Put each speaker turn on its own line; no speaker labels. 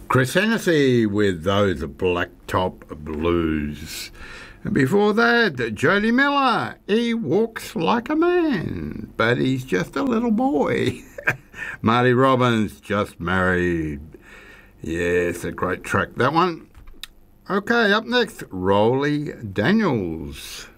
Chris Hennessy with those Blacktop Blues. And before that, Jody Miller, he walks like a man, but he's just a little boy. Marty Robbins, Just Married. Yes, a great track, that one. Okay, up next, Rolly Daniels.